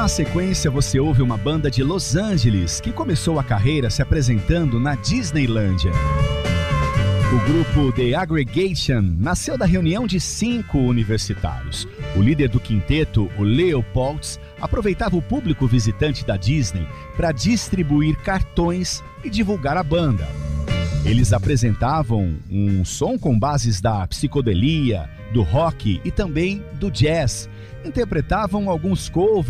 Na sequência, você ouve uma banda de Los Angeles que começou a carreira se apresentando na Disneylândia. O grupo The Aggregation nasceu da reunião de 5 universitários. O líder do quinteto, o Leo Poltz, aproveitava o público visitante da Disney para distribuir cartões e divulgar a banda. Eles apresentavam um som com bases da psicodelia, do rock e também do jazz. Interpretavam alguns covers